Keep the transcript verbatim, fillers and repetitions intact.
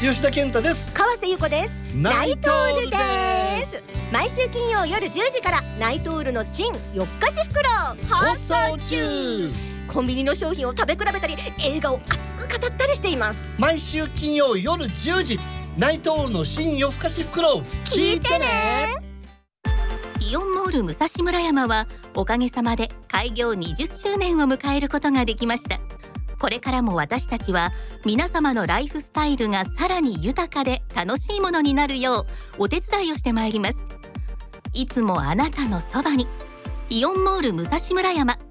吉田健太です。 川瀬優子です。ナイトールです。毎週金曜夜じゅうじからナイトールの新夜更かし袋放送中。コンビニの商品を食べ比べたり映画を熱く語ったりしています。 毎週金曜夜じゅうじ、ナイトールの新夜更かし袋を聞いてね。 イオンモール武蔵村山はおかげさまで開業にじゅっしゅうねんを迎えることができました。これからも私たちは皆様のライフスタイルがさらに豊かで楽しいものになるようお手伝いをしてまいります。いつもあなたのそばに、イオンモール武蔵村山。